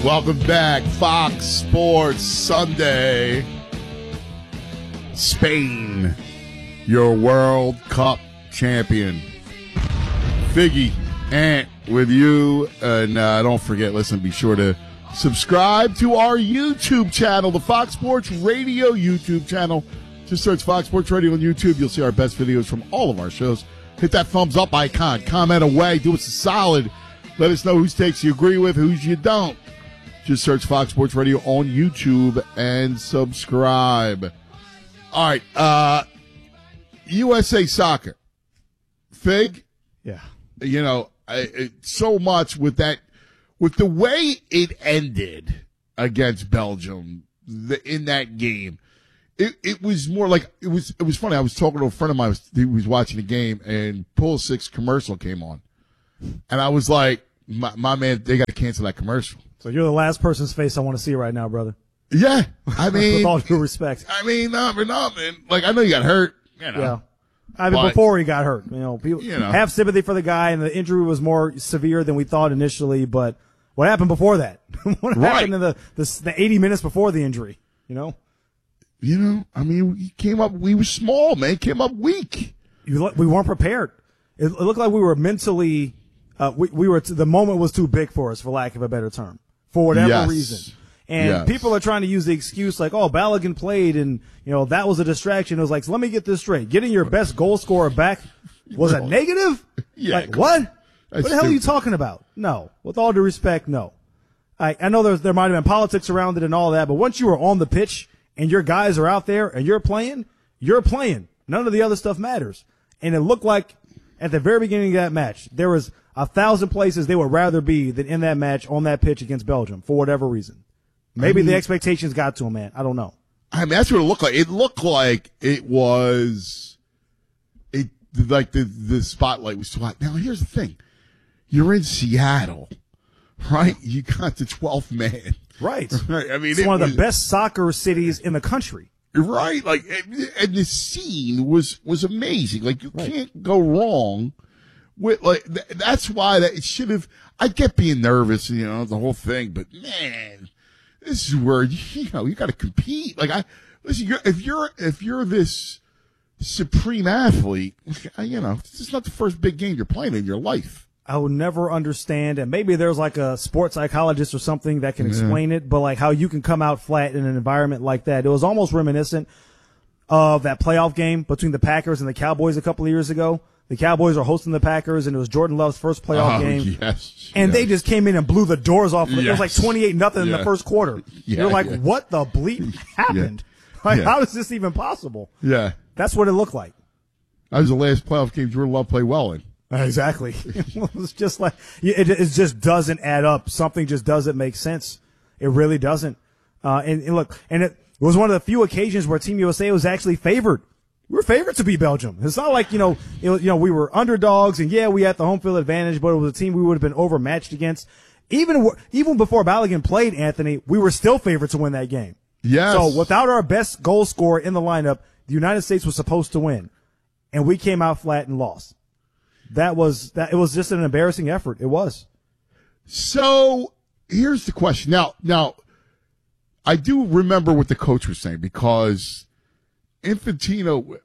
Welcome back. Fox Sports Sunday. Spain, your World Cup champion. Figgy, Ant with you. And don't forget, listen, be sure to subscribe to our YouTube channel, the Fox Sports Radio YouTube channel. Just search Fox Sports Radio on YouTube. You'll see our best videos from all of our shows. Hit that thumbs up icon. Comment away. Do us a solid. Let us know whose takes you agree with, whose you don't. Just search Fox Sports Radio on YouTube and subscribe. All right. USA Soccer. Fig? Yeah. You know, so much with that, with the way it ended against Belgium in that game. It was more like, it was funny. I was talking to a friend of mine who was watching the game, and Pulisic commercial came on. And I was like, my man, they got to cancel that commercial. So you're the last person's face I want to see right now, brother. Yeah. I mean, with all due respect. I mean, no, man. Like, I know you got hurt, you know. Yeah. I mean, before he got hurt, people have sympathy for the guy, and the injury was more severe than we thought initially. But what happened before that? What happened in the 80 minutes before the injury? You know, I mean, he came up. We were small, man. Came up weak. We weren't prepared. It looked like we were mentally. We were. The moment was too big for us, for lack of a better term, for whatever reason. And people are trying to use the excuse like, oh, Balogun played and, that was a distraction. It was like, so let me get this straight. Getting your best goal scorer back was a negative? Yeah. Like, what? What the hell are you talking about? No. With all due respect, no. I know there might have been politics around it and all that, but once you are on the pitch and your guys are out there and you're playing. None of the other stuff matters. And it looked like at the very beginning of that match, there was 1,000 places they would rather be than in that match on that pitch against Belgium for whatever reason. Maybe the expectations got to him, man. I don't know. I mean, that's what it looked like. It looked like it was, like the spotlight was too hot. Now, here's the thing. You're in Seattle, right? You got the 12th man. Right. I mean, it's one of the best soccer cities in the country. Right. Like, and the scene was amazing. Like, you can't go wrong with, like, that's why it should have, I get being nervous, the whole thing, but man, this is where, you got to compete. Like, listen, if you're this supreme athlete, this is not the first big game you're playing in your life. I will never understand, and maybe there's like a sports psychologist or something that can explain it, but like how you can come out flat in an environment like that. It was almost reminiscent of that playoff game between the Packers and the Cowboys a couple of years ago. The Cowboys are hosting the Packers, and it was Jordan Love's first playoff game. Yes, and they just came in and blew the doors off. It was like 28-0 in the first quarter. You're like, what the bleep happened? Like, how is this even possible? Yeah. That's what it looked like. That was the last playoff game Jordan Love played well in. Exactly. It's just like, it just doesn't add up. Something just doesn't make sense. It really doesn't. And look, and it was one of the few occasions where Team USA was actually favored. We were favored to beat Belgium. It's not like, we were underdogs and we had the home field advantage, but it was a team we would have been overmatched against. Even before Balogun played, Anthony, we were still favored to win that game. Yes. So without our best goal scorer in the lineup, the United States was supposed to win, and we came out flat and lost. It was just an embarrassing effort. It was. So here's the question. Now, I do remember what the coach was saying because Pochettino,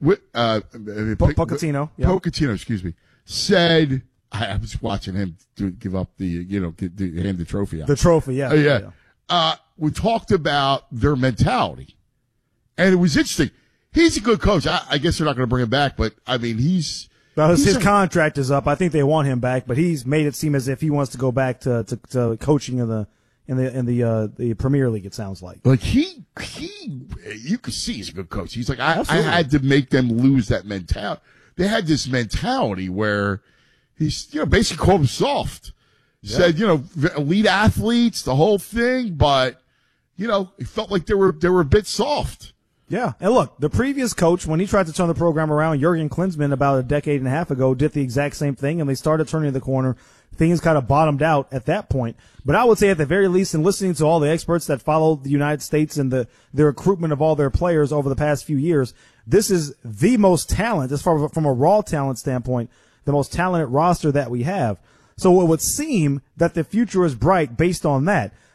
excuse me, said, I was watching him give up hand the trophy out. The trophy, yeah. We talked about their mentality, and it was interesting. He's a good coach. I guess they're not going to bring him back, but I mean, his contract is up. I think they want him back, but he's made it seem as if he wants to go back to coaching in the Premier League. It sounds like he you could see he's a good coach. He's like, I had to make them lose that mentality. They had this mentality where he's basically called them soft. Said elite athletes, the whole thing, but it felt like they were a bit soft. Yeah, and look, the previous coach, when he tried to turn the program around, Jurgen Klinsmann, about a decade and a half ago, did the exact same thing, and they started turning the corner. Things kind of bottomed out at that point. But I would say at the very least, in listening to all the experts that followed the United States and the recruitment of all their players over the past few years, this is the most talent, as far from a raw talent standpoint, the most talented roster that we have. So it would seem that the future is bright based on that.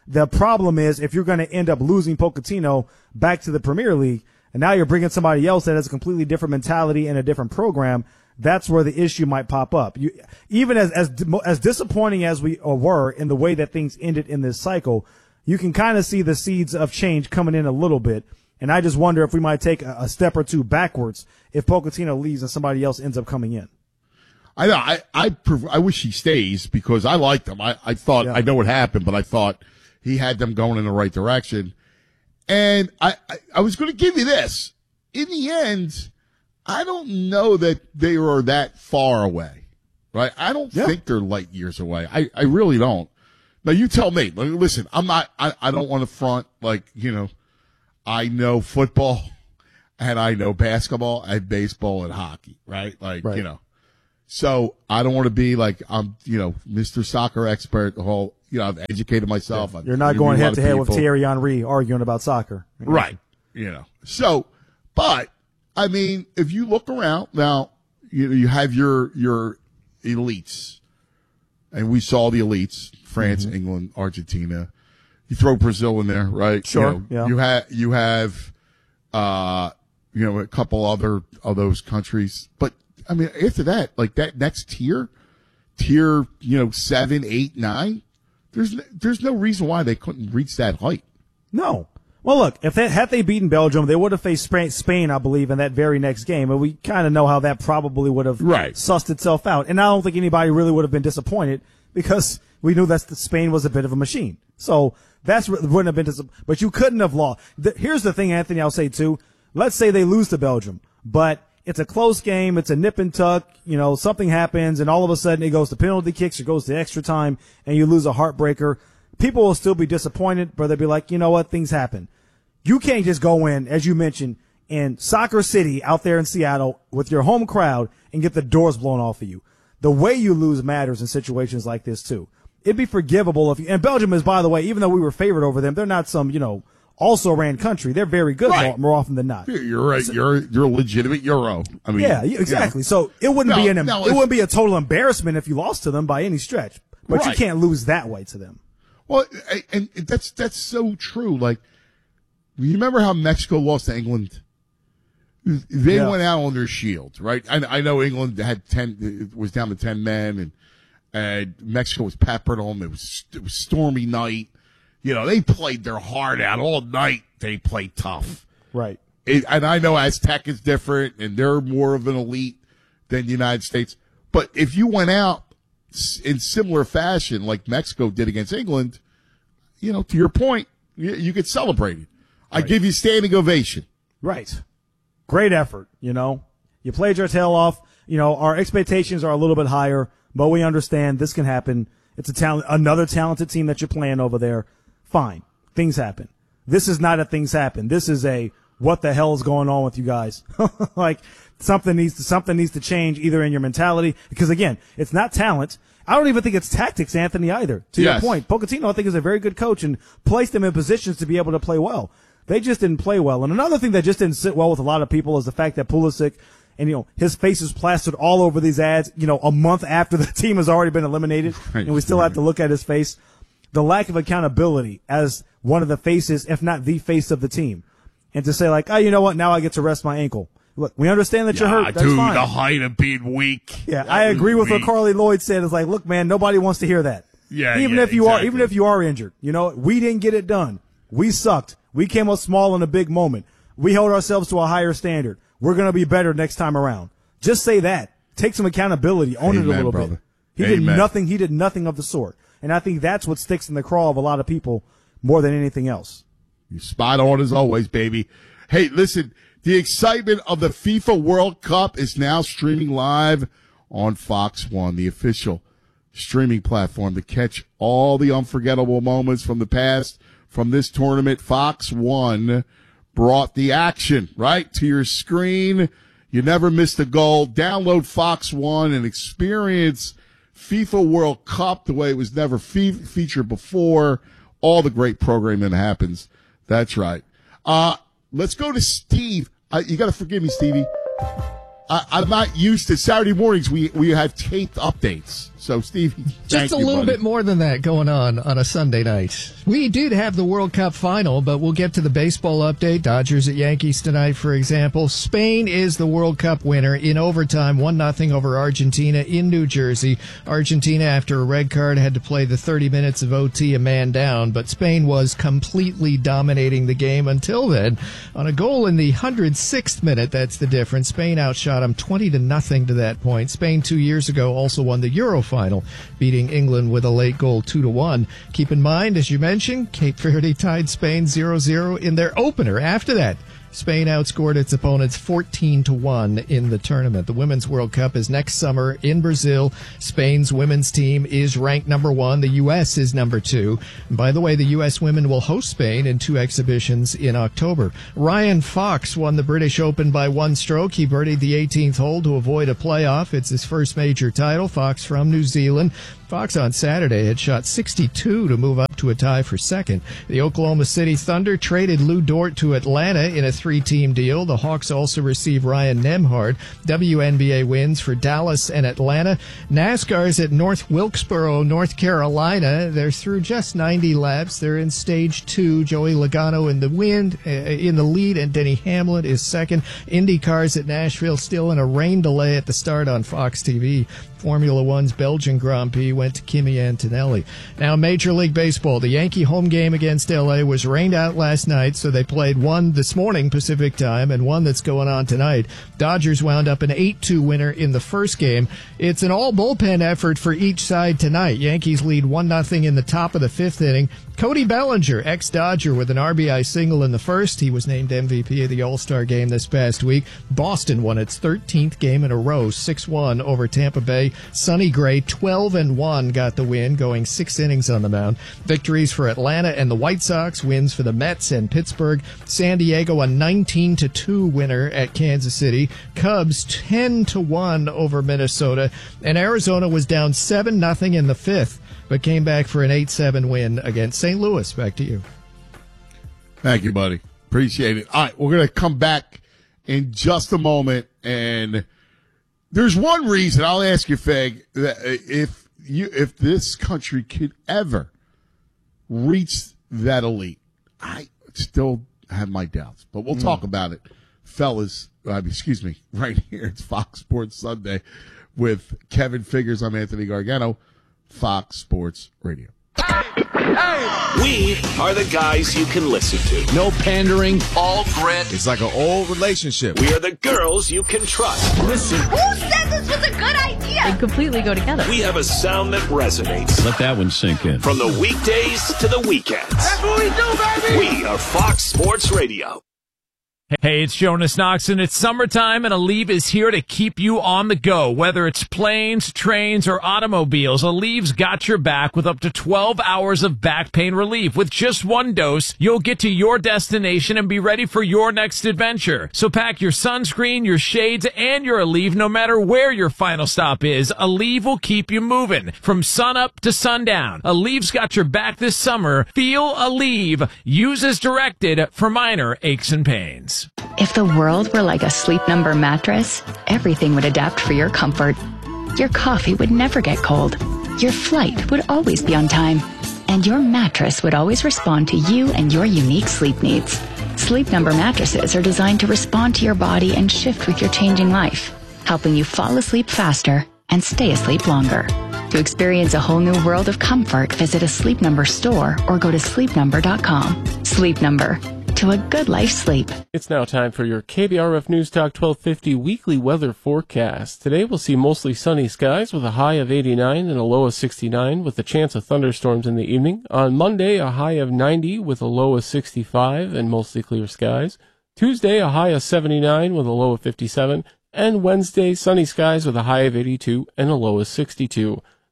The problem is if you're going to end up losing Pochettino back to the Premier League, and now you're bringing somebody else that has a completely different mentality and a different program, that's where the issue might pop up. Even as disappointing as we were in the way that things ended in this cycle, you can kind of see the seeds of change coming in a little bit. And I just wonder if we might take a step or two backwards if Pochettino leaves and somebody else ends up coming in. I know. I wish he stays because I liked him. I thought, I know what happened, but I thought he had them going in the right direction. And I was going to give you this. In the end, I don't know that they are that far away, right? I don't think they're light years away. I really don't. Now you tell me. Listen, I don't want to front like, I know football and I know basketball and baseball and hockey, right? So I don't want to be like, I'm, Mr. Soccer expert, the whole, I've educated myself. Yeah. You're not going head to head with Thierry Henry arguing about soccer. Right. So, but I mean, if you look around now, you have your elites, and we saw the elites, France, England, Argentina. You throw Brazil in there, right? Sure. You have, a couple other of those countries. But I mean, after that, like that next tier, 7, 8, 9, there's no reason why they couldn't reach that height. No. Well, look, had they beaten Belgium, they would have faced Spain, I believe, in that very next game. And we kind of know how that probably would have sussed itself out. And I don't think anybody really would have been disappointed because we knew that Spain was a bit of a machine. So wouldn't have been but you couldn't have lost. Here's the thing, Anthony, I'll say too. Let's say they lose to Belgium, but it's a close game. It's a nip and tuck. Something happens and all of a sudden it goes to penalty kicks or goes to extra time and you lose a heartbreaker. People will still be disappointed, but they'll be like, you know what? Things happen. You can't just go in, as you mentioned, in Soccer City out there in Seattle with your home crowd and get the doors blown off of you. The way you lose matters in situations like this too. It'd be forgivable and Belgium is, by the way, even though we were favored over them, they're not some, also ran country. They're very good more often than not. You're right. So, you're a legitimate Euro. I mean, yeah, exactly. So it wouldn't be a total embarrassment if you lost to them by any stretch, but you can't lose that way to them. Well, and that's so true. Like, you remember how Mexico lost to England? They went out on their shield, right? I know England had was down to 10 men, and Mexico was peppered them. It was stormy night. They played their heart out all night. They played tough. Right. And I know Aztec is different, and they're more of an elite than the United States. But if you went out in similar fashion like Mexico did against England, to your point, you get celebrated. I give you standing ovation. Right. Great effort. You played your tail off. Our expectations are a little bit higher, but we understand this can happen. It's another talented team that you're playing over there. Fine. Things happen. This is not a things happen. This is a what the hell is going on with you guys? Like something needs to change either in your mentality, because again, it's not talent. I don't even think it's tactics, Anthony, either. To your point, Pochettino, I think, is a very good coach and placed them in positions to be able to play well. They just didn't play well. And another thing that just didn't sit well with a lot of people is the fact that Pulisic and, his face is plastered all over these ads, a month after the team has already been eliminated, and we still have to look at his face. The lack of accountability as one of the faces, if not the face of the team. And to say like, oh, you know what? Now I get to rest my ankle. Look, we understand that you're hurt. That's fine. The height of being weak. Yeah, I agree with what Carly Lloyd said. It's like, look, man, nobody wants to hear that. Yeah, even if you are injured, we didn't get it done. We sucked. We came up small in a big moment. We held ourselves to a higher standard. We're going to be better next time around. Just say that. Take some accountability. Own it a little bit. He did nothing. He did nothing of the sort. And I think that's what sticks in the craw of a lot of people more than anything else. You're spot on as always, baby. Hey, listen, the excitement of the FIFA World Cup is now streaming live on Fox One, the official streaming platform to catch all the unforgettable moments from the past from this tournament. Fox One brought the action right to your screen. You never missed a goal. Download Fox One and experience FIFA World Cup the way it was never featured before. All the great programming that happens. That's right. Let's go to Steve. You got to forgive me, Stevie. I'm not used to Saturday mornings. We have taped updates. So, Steve, just a little bit more than that going on a Sunday night. We did have the World Cup final, but we'll get to the baseball update. Dodgers at Yankees tonight, for example. Spain is the World Cup winner in overtime, 1-0 over Argentina in New Jersey. Argentina, after a red card, had to play the 30 minutes of OT a man down, but Spain was completely dominating the game until then. On a goal in the 106th minute, that's the difference. Spain outshot them 20-0 to that point. Spain 2 years ago also won the Euro final, beating England with a late goal 2-1. Keep in mind, as you mentioned, Cape Verde tied Spain 0-0 in their opener. After that, Spain outscored its opponents 14-1 in the tournament. The Women's World Cup is next summer in Brazil. Spain's women's team is ranked number 1. The U.S. is number 2. And by the way, the U.S. women will host Spain in 2 exhibitions in October. Ryan Fox won the British Open by 1 stroke. He birdied the 18th hole to avoid a playoff. It's his first major title. Fox from New Zealand. Fox on Saturday had shot 62 to move up to a tie for second. The Oklahoma City Thunder traded Lou Dort to Atlanta in a 3-team deal. The Hawks also receive Ryan Nembhard. WNBA wins for Dallas and Atlanta. NASCAR's at North Wilkesboro, North Carolina. They're through just 90 laps. They're in stage 2. Joey Logano in the lead, and Denny Hamlin is second. IndyCar's at Nashville, still in a rain delay at the start on Fox TV. Formula One's Belgian Grand Prix went to Kimi Antonelli. Now, Major League Baseball. The Yankee home game against L.A. was rained out last night, so they played one this morning Pacific time and one that's going on tonight. Dodgers wound up an 8-2 winner in the first game. It's an all-bullpen effort for each side tonight. Yankees lead 1-0 in the top of the 5th inning. Cody Bellinger, ex-Dodger, with an RBI single in the first. He was named MVP of the All-Star game this past week. Boston won its 13th game in a row, 6-1 over Tampa Bay. Sonny Gray, 12-1, got the win, going 6 innings on the mound. Victories for Atlanta and the White Sox, wins for the Mets and Pittsburgh. San Diego, a 19-2 winner at Kansas City. Cubs, 10-1 over Minnesota. And Arizona was down 7-0 in the 5th, but came back for an 8-7 win against St. Louis. Back to you. Thank you, buddy. Appreciate it. All right, we're going to come back in just a moment, and there's one reason I'll ask you, Feg, that if this country could ever reach that elite, I still have my doubts, but we'll talk about it, fellas. Excuse me, right here. It's Fox Sports Sunday with Kevin Figures. I'm Anthony Gargano, Fox Sports Radio. We are the guys you can listen to. No pandering. All grit. It's like an old relationship. We are the girls you can trust. Listen. Who said this was a good idea? They completely go together. We have a sound that resonates. Let that one sink in. From the weekdays to the weekends. That's what we do, baby! We are Fox Sports Radio. Hey, it's Jonas Knox, and it's summertime, and Aleve is here to keep you on the go. Whether it's planes, trains, or automobiles, Aleve's got your back with up to 12 hours of back pain relief. With just 1 dose, you'll get to your destination and be ready for your next adventure. So pack your sunscreen, your shades, and your Aleve no matter where your final stop is. Aleve will keep you moving from sunup to sundown. Aleve's got your back this summer. Feel Aleve. Use as directed for minor aches and pains. If the world were like a Sleep Number mattress, everything would adapt for your comfort. Your coffee would never get cold. Your flight would always be on time. And your mattress would always respond to you and your unique sleep needs. Sleep Number mattresses are designed to respond to your body and shift with your changing life, helping you fall asleep faster and stay asleep longer. To experience a whole new world of comfort, visit a Sleep Number store or go to sleepnumber.com. Sleep Number. To a good life sleep. It's now time for your KBRF News Talk 1250 weekly weather forecast. Today we'll see mostly sunny skies with a high of 89 and a low of 69 with a chance of thunderstorms in the evening. On Monday, a high of 90 with a low of 65 and mostly clear skies. Tuesday, a high of 79 with a low of 57. And Wednesday, sunny skies with a high of 82 and a low of 62.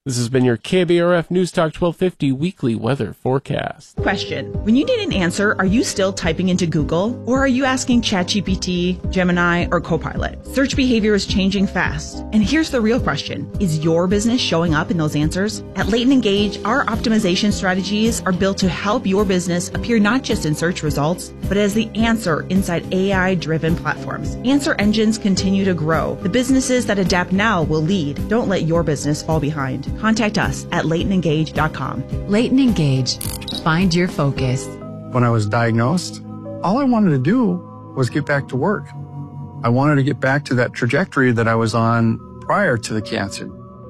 This has been your KBRF News Talk 1250 weekly weather forecast. Question. When you need an answer, are you still typing into Google? Or are you asking ChatGPT, Gemini, or Copilot? Search behavior is changing fast. And here's the real question. Is your business showing up in those answers? At Leighton Engage, our optimization strategies are built to help your business appear not just in search results, but as the answer inside AI-driven platforms. Answer engines continue to grow. The businesses that adapt now will lead. Don't let your business fall behind. Contact us at LeightonEngage.com. Leighton Engage. Find your focus. When I was diagnosed, all I wanted to do was get back to work. I wanted to get back to that trajectory that I was on prior to the cancer.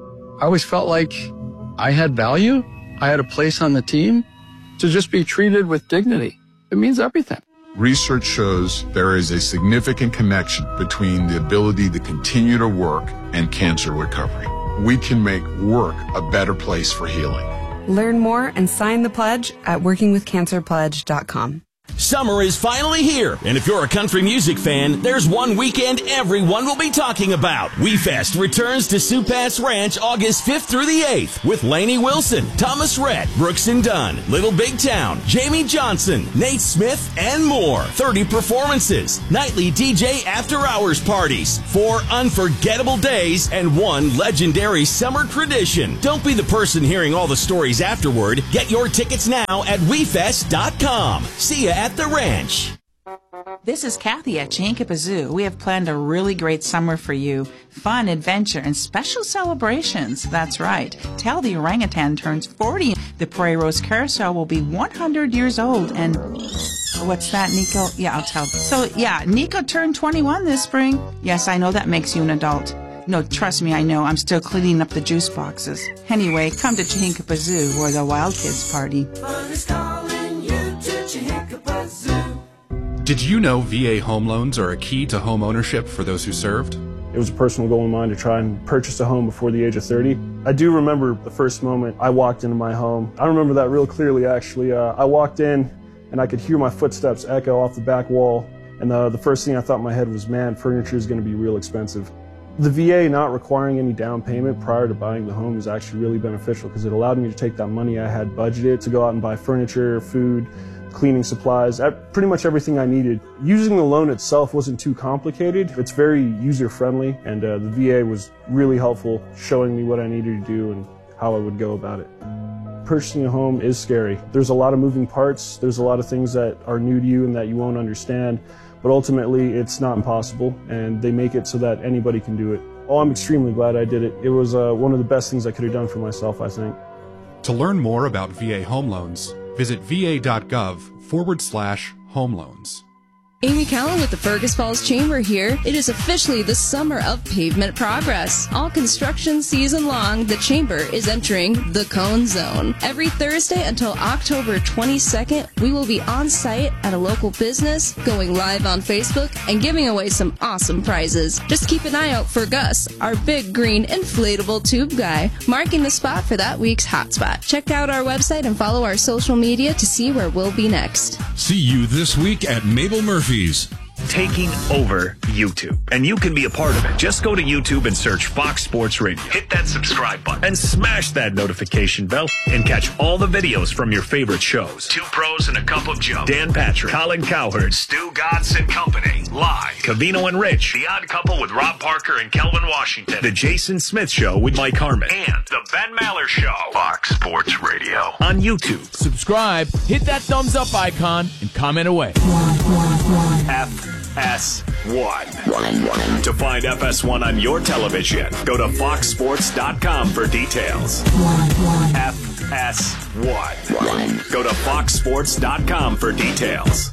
I always felt like I had value. I had a place on the team. To just be treated with dignity, it means everything. Research shows there is a significant connection between the ability to continue to work and cancer recovery. We can make work a better place for healing. Learn more and sign the pledge at workingwithcancerpledge.com. Summer is finally here, and if you're a country music fan, there's one weekend everyone will be talking about. WeFest returns to Sioux Pass Ranch August 5th through the 8th with Lainey Wilson, Thomas Rhett, Brooks and Dunn, Little Big Town, Jamie Johnson, Nate Smith, and more. 30 performances, nightly DJ after-hours parties, 4 unforgettable days, and 1 legendary summer tradition. Don't be the person hearing all the stories afterward. Get your tickets now at WeFest.com. See ya at the ranch. This is Kathy at Chihinkapa Zoo. We have planned a really great summer for you. Fun, adventure, and special celebrations. That's right. Tell the orangutan turns 40. The Prairie Rose Carousel will be 100 years old. And what's that, Nico? Yeah, I'll tell. So, yeah, Nico turned 21 this spring. Yes, I know that makes you an adult. No, trust me, I know. I'm still cleaning up the juice boxes. Anyway, come to Chihinkapa Zoo where the wild kids party. Did you know VA home loans are a key to home ownership for those who served? It was a personal goal of mine to try and purchase a home before the age of 30. I do remember the first moment I walked into my home. I remember that real clearly, actually. I walked in and I could hear my footsteps echo off the back wall. And the first thing I thought in my head was, man, furniture is going to be real expensive. The VA not requiring any down payment prior to buying the home is actually really beneficial because it allowed me to take that money I had budgeted to go out and buy furniture, food, cleaning supplies, pretty much everything I needed. Using the loan itself wasn't too complicated. It's very user-friendly, and the VA was really helpful showing me what I needed to do and how I would go about it. Purchasing a home is scary. There's a lot of moving parts. There's a lot of things that are new to you and that you won't understand, but ultimately it's not impossible, and they make it so that anybody can do it. Oh, I'm extremely glad I did it. It was one of the best things I could have done for myself, I think. To learn more about VA home loans, visit va.gov/home loans. Amy Callan with the Fergus Falls Chamber here. It is officially the summer of pavement progress. All construction season long, the Chamber is entering the Cone Zone. Every Thursday until October 22nd, we will be on site at a local business, going live on Facebook, and giving away some awesome prizes. Just keep an eye out for Gus, our big green inflatable tube guy, marking the spot for that week's hotspot. Check out our website and follow our social media to see where we'll be next. See you this week at Mabel Murphy's. Taking over YouTube. And you can be a part of it. Just go to YouTube and search Fox Sports Radio. Hit that subscribe button and smash that notification bell and catch all the videos from your favorite shows. Two Pros and a Cup of Joe. Dan Patrick, Colin Cowherd, Stu Gatz and Company. Live. Covino and Rich. The Odd Couple with Rob Parker and Kelvin Washington. The Jason Smith Show with Mike Harmon. And The Ben Maller Show. Fox Sports Radio. On YouTube. Subscribe, hit that thumbs up icon, and comment away. FS1. To find FS1 on your television, go to foxsports.com for details. FS1. Go to foxsports.com for details.